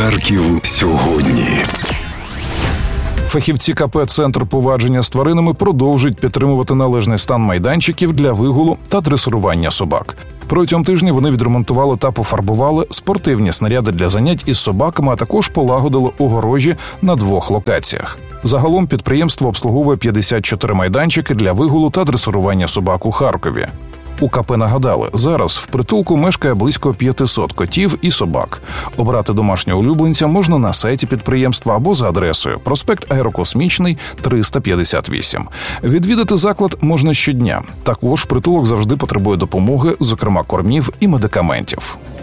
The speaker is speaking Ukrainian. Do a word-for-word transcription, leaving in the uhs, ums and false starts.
Харків сьогодні. Фахівці КП «Центр поводження з тваринами» продовжують підтримувати належний стан майданчиків для вигулу та дресирування собак. Протягом тижня вони відремонтували та пофарбували спортивні снаряди для занять із собаками, а також полагодили огорожі на двох локаціях. Загалом підприємство обслуговує п'ятдесят чотири майданчики для вигулу та дресирування собак у Харкові. У КП нагадали, зараз в притулку мешкає близько п'ятсот котів і собак. Обрати домашнього улюбленця можна на сайті підприємства або за адресою проспект Аерокосмічний, триста п'ятдесят вісім. Відвідати заклад можна щодня. Також притулок завжди потребує допомоги, зокрема кормів і медикаментів.